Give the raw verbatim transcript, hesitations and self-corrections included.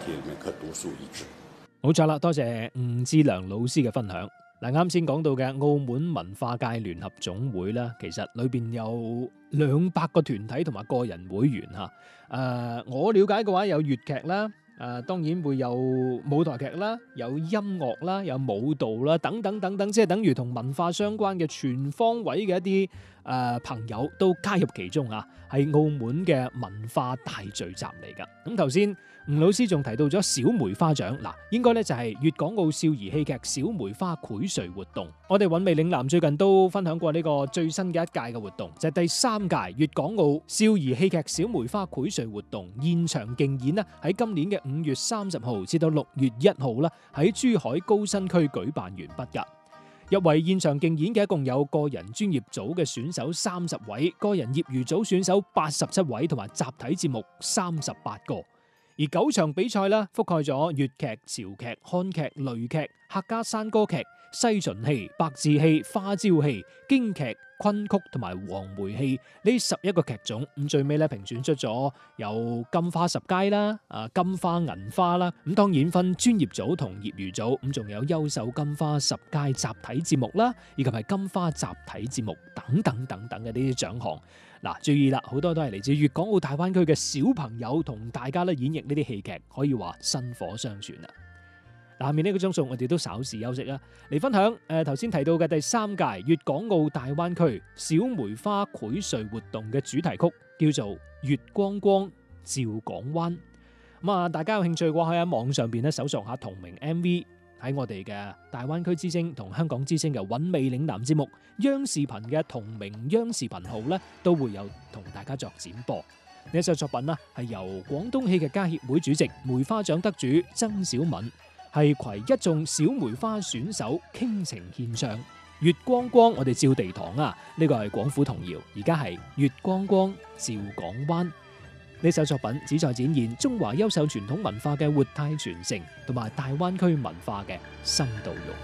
題裡面可獨樹一幟。 冇錯啦，多謝吳志良老師嘅分享。嗱，啱先講到嘅澳門文化界聯合總會啦，其實裏邊有兩百個團體同埋個人會員嚇。誒、呃，我了解嘅話有粵劇啦，誒、呃、當然會有舞台劇啦，有音樂啦，有舞蹈啦，等等等等，即係等於同文化相關嘅全方位嘅一啲誒、呃、朋友都加入其中啊，係澳門嘅文化大聚集嚟㗎。咁頭先吳老師仲提到咗小梅花獎，嗱，應該咧就係粵港澳少兒戲劇小梅花薈萃活動。我哋韻味嶺南最近都分享過呢個最新嘅一屆嘅活動，就係、是、第三屆粵港澳少兒戲劇小梅花薈萃活動現場競演呢，喺今年嘅五月三十號至到六月一號啦，喺珠海高新區舉辦完畢噶。入圍現場競演嘅一共有個人專業組嘅選手三十位，個人業餘組選手八十七位，同埋集體節目三十八個。而九場比賽啦，覆蓋咗粵劇、潮劇、漢劇、雷劇、客家山歌劇、西秦戲、白字戲、花椒戲、京劇、昆曲同埋黃梅戲呢十一個劇種。咁最尾咧評選出咗有金花十佳啦、啊金花銀花啦。咁當然分專業組同業餘組。咁仲有優秀金花十佳集體節目啦，以及係金花集體節目等等等等嘅呢啲獎項。嗱，注意啦，好多都係嚟自粵港澳大灣區嘅小朋友同大家咧演繹呢啲戲劇，可以話薪火相傳啊！嗱，下面呢個鐘數我哋都稍事休息啦，嚟分享誒頭先提到嘅第三屆粵港澳大灣區小梅花薈萃活動嘅主題曲，叫做《月光光照港灣》。咁啊，大家有興趣嘅話，可以喺網上邊咧搜索下同名 M V。喺我哋嘅大灣區之聲同香港之聲嘅韻味嶺南節目，央視頻嘅同名央視頻號咧，都會有同大家作展播。呢一首作品啦，係由廣東戲劇家協會主席、梅花獎得主曾小敏，係攜一眾小梅花選手傾情獻唱。月光光，我哋照地堂啊！呢個係廣府童謠，而家係月光光照港灣。呢首作品旨在展現中華優秀傳統文化嘅活態傳承，同埋大灣區文化嘅深度融合。